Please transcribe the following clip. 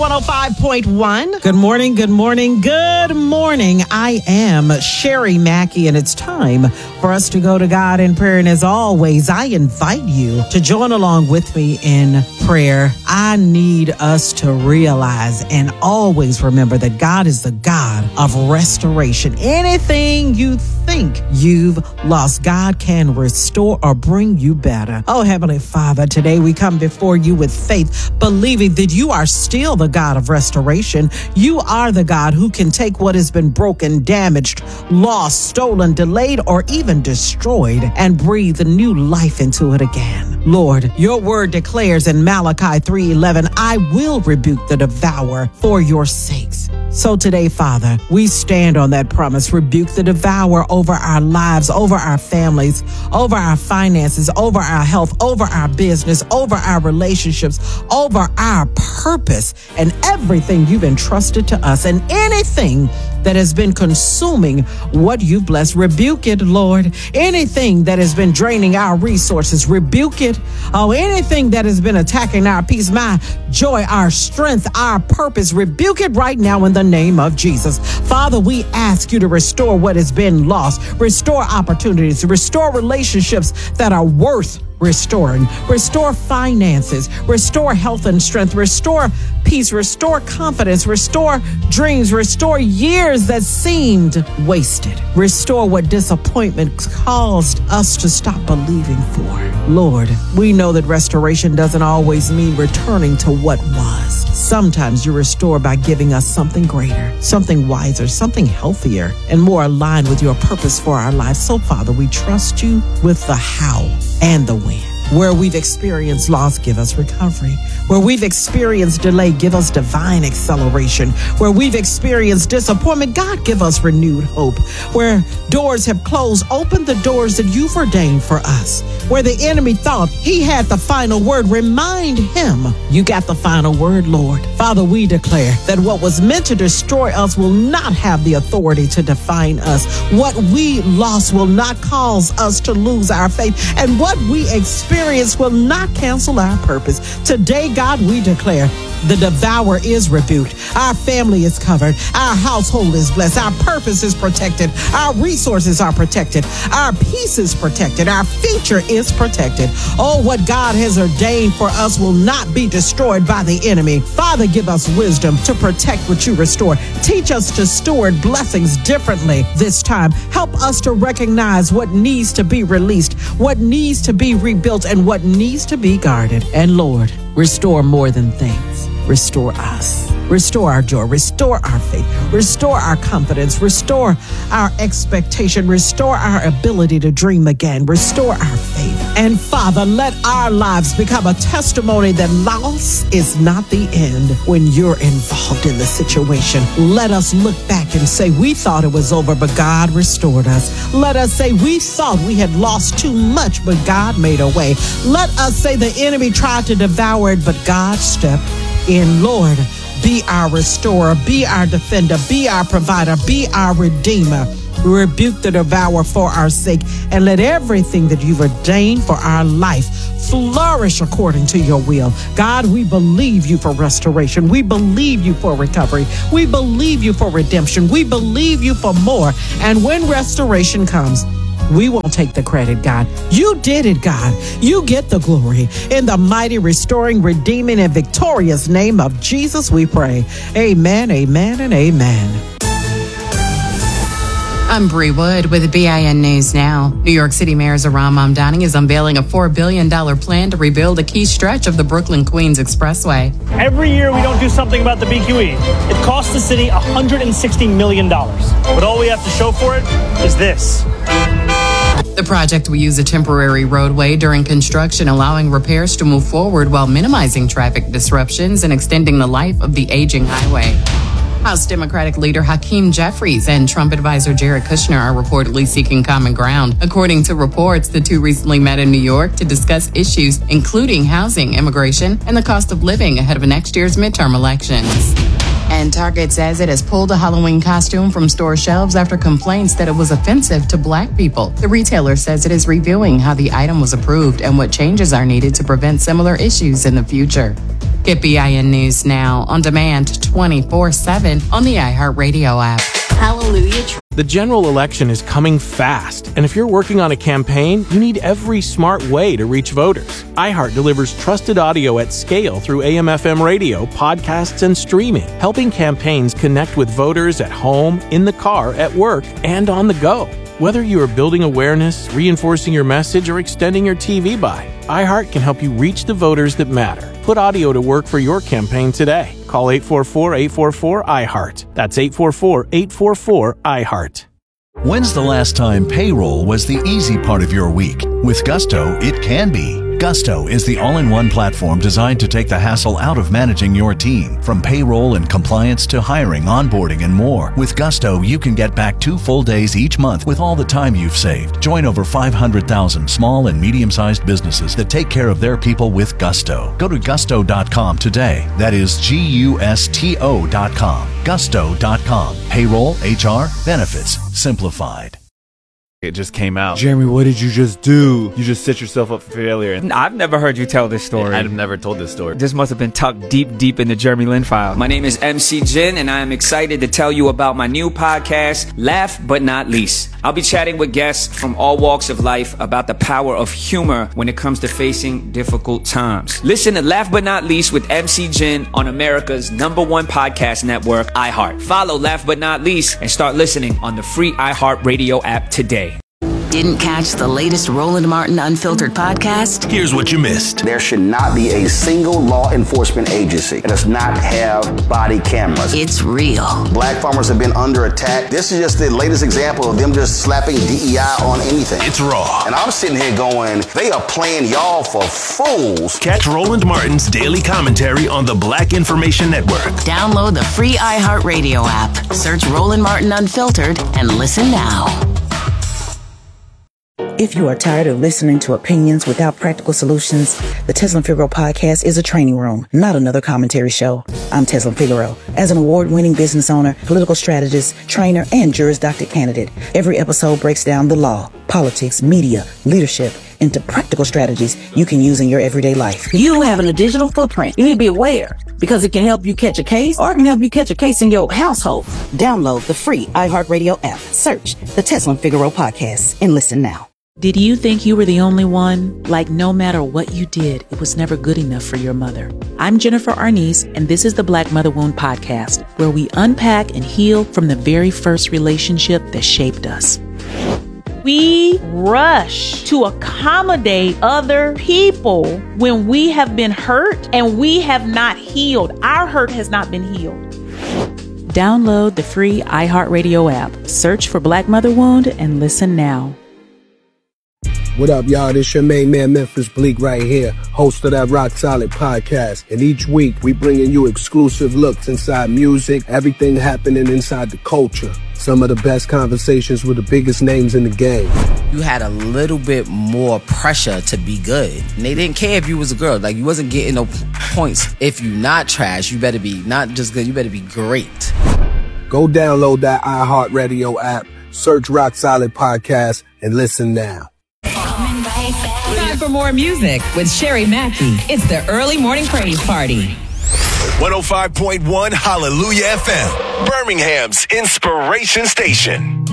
105.1. Good morning, good morning, good morning. I am Sherry Mackey, and it's time for us to go to God in prayer. And as always, I invite you to join along with me in prayer. I need us to realize and always remember that God is the God of restoration. Anything you think you've lost, God can restore or bring you better. Oh, Heavenly Father, today we come before you with faith, believing that you are still the God of restoration. You are the God who can take what has been broken, damaged, lost, stolen, delayed, or even destroyed and breathe new life into it again. Lord, your word declares in Malachi 3:11, I will rebuke the devourer for your sakes. So today, Father, we stand on that promise. Rebuke the devourer over our lives, over our families, over our finances, over our health, over our business, over our relationships, over our purpose, and everything you've entrusted to us, and anything that has been consuming what you've blessed. Rebuke it, Lord. Anything that has been draining our resources, rebuke it. Oh, anything that has been attacking our peace, my joy, our strength, our purpose, rebuke it right now in the name of Jesus. Father, we ask you to restore what has been lost, restore opportunities, restore relationships that are worth restoring, restore finances, restore health and strength, restore peace, restore confidence, restore dreams, restore years that seemed wasted, restore what disappointment caused us to stop believing for. Lord, we know that restoration doesn't always mean returning to what was. Sometimes you restore by giving us something greater, something wiser, something healthier, and more aligned with your purpose for our lives. So, Father, we trust you with the how and the when. Where we've experienced loss, give us recovery. Where we've experienced delay, give us divine acceleration. Where we've experienced disappointment, God, give us renewed hope. Where doors have closed, open the doors that you've ordained for us. Where the enemy thought he had the final word, remind him you got the final word, Lord. Father, we declare that what was meant to destroy us will not have the authority to define us. What we lost will not cause us to lose our faith. And what we experience will not cancel our purpose. Today, God, we declare the devourer is rebuked. Our family is covered. Our household is blessed. Our purpose is protected. Our resources are protected. Our peace is protected. Our future is protected. Oh, what God has ordained for us will not be destroyed by the enemy. Father, give us wisdom to protect what you restore. Teach us to steward blessings differently this time. Help us to recognize what needs to be released, what needs to be rebuilt, and what needs to be guarded. And Lord, restore more than things. Restore us. Restore our joy. Restore our faith. Restore our confidence. Restore our expectation. Restore our ability to dream again. Restore our faith. And Father, let our lives become a testimony that loss is not the end when you're involved in the situation. Let us look back and say, we thought it was over, but God restored us. Let us say, we thought we had lost too much, but God made a way. Let us say the enemy tried to devour it, but God stepped in. Lord, be our restorer, be our defender, be our provider, be our redeemer. Rebuke the devourer for our sake, and let everything that you've ordained for our life flourish according to your will. God, we believe you for restoration. We believe you for recovery. We believe you for redemption. We believe you for more. And when restoration comes, we won't take the credit, God. You did it, God. You get the glory. In the mighty, restoring, redeeming, and victorious name of Jesus, we pray. Amen, amen, and amen. I'm Bree Wood with BIN News Now. New York City Mayor Zohran Mamdani is unveiling a $4 billion plan to rebuild a key stretch of the Brooklyn-Queens Expressway. Every year we don't do something about the BQE. It costs the city $160 million. But all we have to show for it is this. The project will use a temporary roadway during construction, allowing repairs to move forward while minimizing traffic disruptions and extending the life of the aging highway. House Democratic leader Hakeem Jeffries and Trump advisor Jared Kushner are reportedly seeking common ground. According to reports, the two recently met in New York to discuss issues including housing, immigration, and the cost of living ahead of next year's midterm elections. And Target says it has pulled a Halloween costume from store shelves after complaints that it was offensive to Black people. The retailer says it is reviewing how the item was approved and what changes are needed to prevent similar issues in the future. Get BIN News Now on demand 24/7 on the iHeartRadio app. Hallelujah. The general election is coming fast, and if you're working on a campaign, you need every smart way to reach voters. iHeart delivers trusted audio at scale through AM/FM radio, podcasts, and streaming, helping campaigns connect with voters at home, in the car, at work, and on the go. Whether you are building awareness, reinforcing your message, or extending your TV buy, iHeart can help you reach the voters that matter. Put audio to work for your campaign today. Call 844-844-iHeart. That's 844-844-iHeart. When's the last time payroll was the easy part of your week? With Gusto, it can be. Gusto is the all-in-one platform designed to take the hassle out of managing your team. From payroll and compliance to hiring, onboarding, and more. With Gusto, you can get back 2 full days each month with all the time you've saved. Join over 500,000 small and medium-sized businesses that take care of their people with Gusto. Go to gusto.com today. That is GUSTO.com. Gusto.com. Payroll, HR, benefits, simplified. It just came out. Jeremy, what did you just do? You just set yourself up for failure. I've never heard you tell this story. I've never told this story. This must have been tucked deep in the Jeremy Lin file. My name is MC Jin, and I am excited to tell you about my new podcast, Laugh But Not Least. I'll be chatting with guests from all walks of life about the power of humor when it comes to facing difficult times. Listen to Laugh But Not Least with MC Jin on America's #1 podcast network, iHeart. Follow Laugh But Not Least and start listening on the free iHeartRadio app today. Didn't catch the latest Roland Martin Unfiltered podcast? Here's what you missed. There should not be a single law enforcement agency that does not have body cameras. It's real. Black farmers have been under attack. This is just the latest example of them just slapping DEI on anything. It's raw. And I'm sitting here going, they are playing y'all for fools. Catch Roland Martin's daily commentary on the Black Information Network. Download the free iHeartRadio app. Search Roland Martin Unfiltered and listen now. If you are tired of listening to opinions without practical solutions, the Teslin Figaro podcast is a training room, not another commentary show. I'm Teslin Figaro. As an award-winning business owner, political strategist, trainer, and Juris Doctor candidate, every episode breaks down the law, politics, media, leadership, into practical strategies you can use in your everyday life. You having a digital footprint. You need to be aware because it can help you catch a case or it can help you catch a case in your household. Download the free iHeartRadio app. Search the Teslin Figaro podcast and listen now. Did you think you were the only one? Like no matter what you did, it was never good enough for your mother. I'm Jennifer Arnice, and this is the Black Mother Wound Podcast, where we unpack and heal from the very first relationship that shaped us. We rush to accommodate other people when we have been hurt and we have not healed. Our hurt has not been healed. Download the free iHeartRadio app. Search for Black Mother Wound and listen now. What up, y'all? This your main man, Memphis Bleak, right here, host of that Rock Solid podcast. And each week, we bringing you exclusive looks inside music, everything happening inside the culture. Some of the best conversations with the biggest names in the game. You had a little bit more pressure to be good. And they didn't care if you was a girl. Like, you wasn't getting no points. If you not trash, you better be not just good, you better be great. Go download that iHeartRadio app, search Rock Solid Podcast, and listen now. Time for more music with Sherry Mackey. It's the Early Morning Praise Party. 105.1 Hallelujah FM, Birmingham's inspiration station.